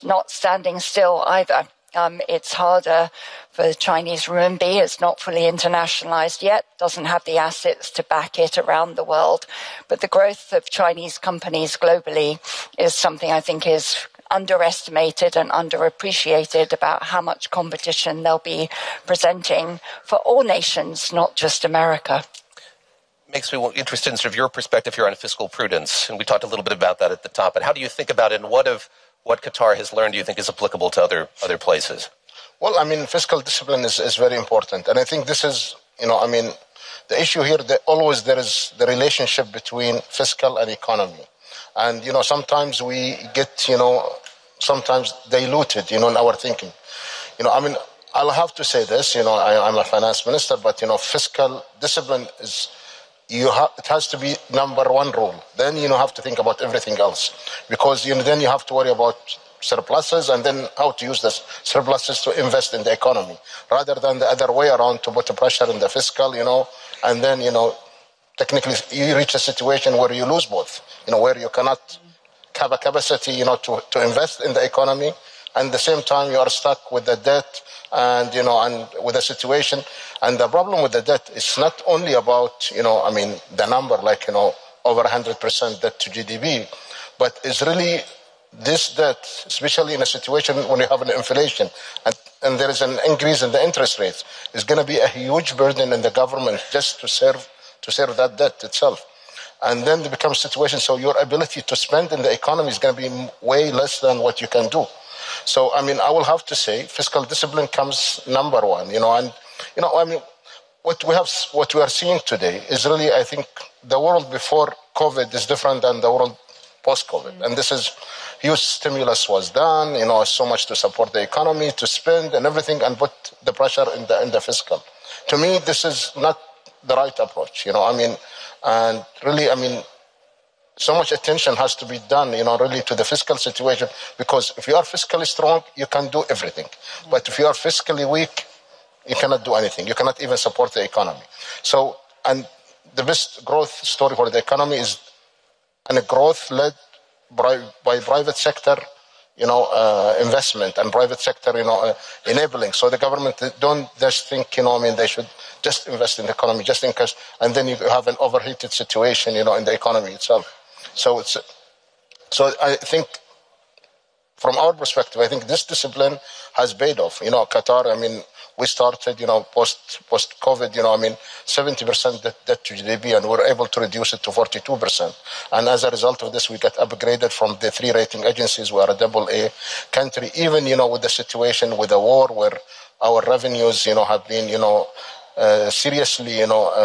not standing still either. It's harder for the Chinese renminbi. It's not fully internationalized yet, doesn't have the assets to back it around the world. But the growth of Chinese companies globally is something I think is underestimated and underappreciated about how much competition they'll be presenting for all nations, not just America. Makes me interested in sort of your perspective here on fiscal prudence. And we talked a little bit about that at the top. But how do you think about it, and what Qatar has learned do you think is applicable to other places? Well, I mean, fiscal discipline is very important. And I think this is, the issue here, that always there is the relationship between fiscal and economy. And, sometimes we get, sometimes diluted, in our thinking. I'll have to say this, I'm a finance minister, but, fiscal discipline is, it has to be number one rule. Then you have to think about everything else, because then you have to worry about surpluses and then how to use the surpluses to invest in the economy, rather than the other way around, to put the pressure in the fiscal, and then technically you reach a situation where you lose both, where you cannot have a capacity, to invest in the economy, and at the same time you are stuck with the debt and with the situation. And the problem with the debt is not only about the number, like over 100% debt to GDP, but it's really this debt, especially in a situation when you have an inflation and there is an increase in the interest rates, is going to be a huge burden in the government just to serve that debt itself. And then there becomes a situation, so your ability to spend in the economy is going to be way less than what you can do. So, I will have to say fiscal discipline comes number one, what we are seeing today is really, I think, the world before COVID is different than the world post-COVID. And this is huge stimulus was done, so much to support the economy, to spend and everything, and put the pressure in the fiscal. To me, this is not the right approach, and really, so much attention has to be done, really to the fiscal situation, because if you are fiscally strong, you can do everything. But if you are fiscally weak, you cannot do anything. You cannot even support the economy. So, and the best growth story for the economy is a growth led by private sector, investment, and private sector, enabling. So the government don't just think, they should just invest in the economy, just in case, and then you have an overheated situation, in the economy itself. So I think, from our perspective, I think this discipline has paid off. Qatar, we started, post-COVID, 70% debt to GDP, and we're able to reduce it to 42%. And as a result of this, we got upgraded from the 3 rating agencies. We are a AA country, even, with the situation with the war, where our revenues, have been, seriously,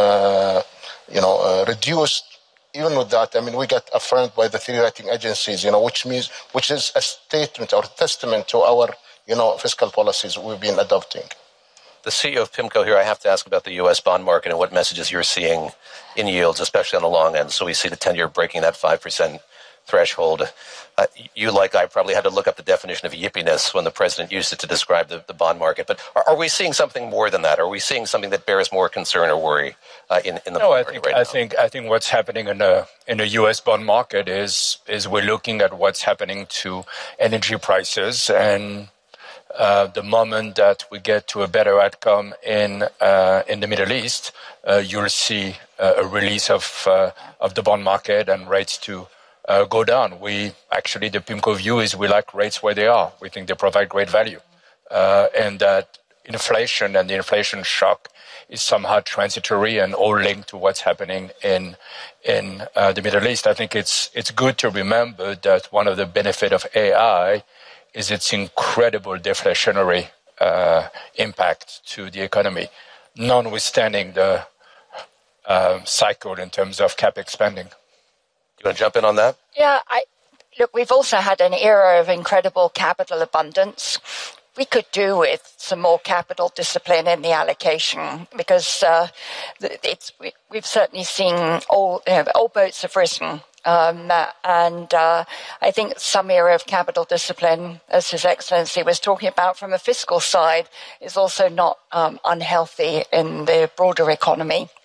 reduced. Even with that, we got affirmed by the 3 rating agencies, which is a statement or testament to our, fiscal policies we've been adopting. The CEO of PIMCO here, I have to ask about the U.S. bond market and what messages you're seeing in yields, especially on the long end. So we see the 10-year breaking that 5% threshold. You, like I, probably had to look up the definition of yippiness when the president used it to describe the bond market. But are we seeing something more than that? Are we seeing something that bears more concern or worry in the bond market right now? I think what's happening in the U.S. bond market is we're looking at what's happening to energy prices, and the moment that we get to a better outcome in the Middle East, you'll see a release of the bond market and rates to go down. The PIMCO view is we like rates where they are. We think they provide great value, and that inflation and the inflation shock is somehow transitory and all linked to what's happening in the Middle East. I think it's good to remember that one of the benefits of AI is its incredible deflationary impact to the economy, notwithstanding the cycle in terms of CapEx spending. You want to jump in on that? Yeah, look, we've also had an era of incredible capital abundance. We could do with some more capital discipline in the allocation, because we've certainly seen all boats have risen. And I think some area of capital discipline, as His Excellency was talking about from a fiscal side, is also not unhealthy in the broader economy.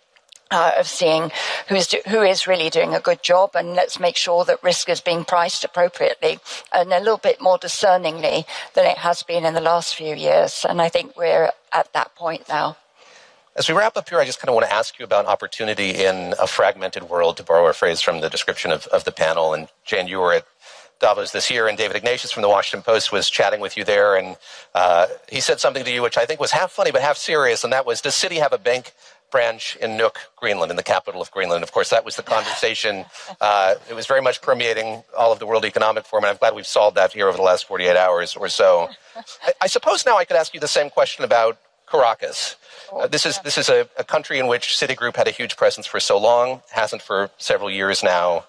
of seeing who is really doing a good job, and let's make sure that risk is being priced appropriately and a little bit more discerningly than it has been in the last few years. And I think we're at that point now. As we wrap up here, I just kind of want to ask you about opportunity in a fragmented world, to borrow a phrase from the description of the panel. And Jane, you were at Davos this year, and David Ignatius from the Washington Post was chatting with you there, and he said something to you which I think was half funny but half serious, and that was, does Citi have a bank branch in Nuuk, Greenland, in the capital of Greenland? Of course, that was the conversation. It was very much permeating all of the World Economic Forum, and I'm glad we've solved that here over the last 48 hours or so. I suppose now I could ask you the same question about Caracas. This is a country in which Citigroup had a huge presence for so long, hasn't for several years now.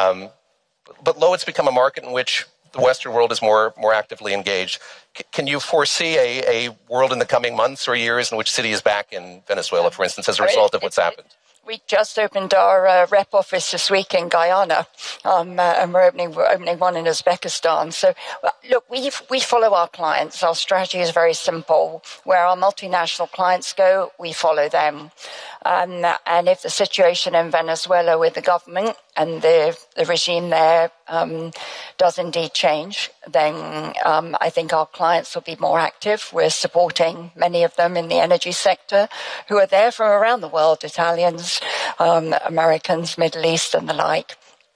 But lo, it's become a market in which the Western world is more actively engaged. Can you foresee a world in the coming months or years in which Citi is back in Venezuela, for instance, as a result of what's happened? We just opened our rep office this week in Guyana, and we're opening one in Uzbekistan. So, look, we follow our clients. Our strategy is very simple. Where our multinational clients go, we follow them. And if the situation in Venezuela with the government and the regime there does indeed change, then I think our clients will be more active. We're supporting many of them in the energy sector who are there from around the world, Italians, Americans, Middle East and the like.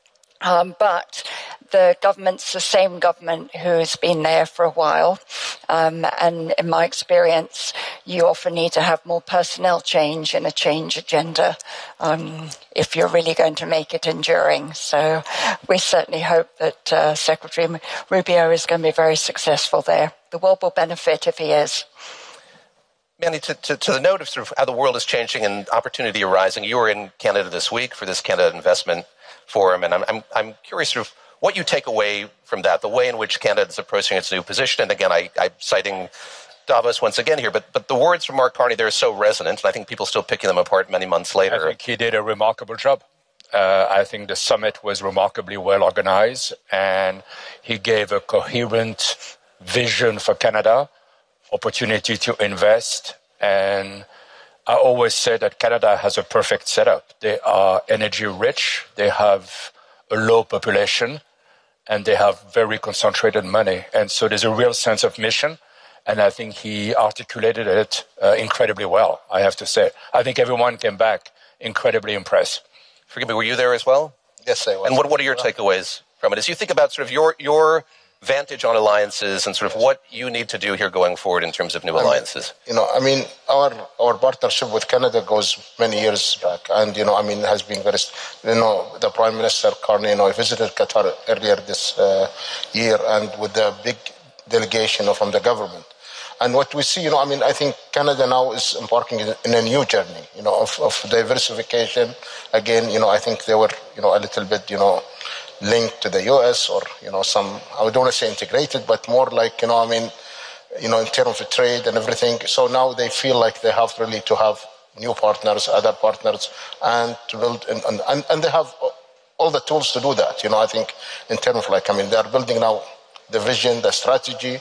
But the government's the same government who's been there for a while. And in my experience, you often need to have more personnel change in a change agenda if you're really going to make it enduring. So we certainly hope that Secretary Rubio is going to be very successful there. The world will benefit if he is. Manny, to the note of sort of how the world is changing and opportunity arising, you were in Canada this week for this Canada Investment Forum, and I'm curious sort of what you take away from that, the way in which Canada is approaching its new position. And again, I'm citing Davos once again here, but the words from Mark Carney, they're so resonant, and I think people are still picking them apart many months later. I think he did a remarkable job. I think the summit was remarkably well organized, and he gave a coherent vision for Canada, opportunity to invest. And I always say that Canada has a perfect setup. They are energy rich, they have a low population, and they have very concentrated money. And so there's a real sense of mission, and I think he articulated it incredibly well, I have to say. I think everyone came back incredibly impressed. Forgive me, were you there as well? Yes, I was. And what are your takeaways from it? As you think about sort of your vantage on alliances and sort of what you need to do here going forward in terms of new alliances? Our partnership with Canada goes many years back, and has been very. The Prime Minister Carney, visited Qatar earlier this year, and with the big delegation from the government. And what we see, I think Canada now is embarking in a new journey, of diversification. Again, I think they were, a little bit, linked to the U.S. or, some, I don't want to say integrated, but more like, in terms of trade and everything. So now they feel like they have really to have new partners, other partners, and to build, and they have all the tools to do that. I think in terms of they are building now the vision, the strategy,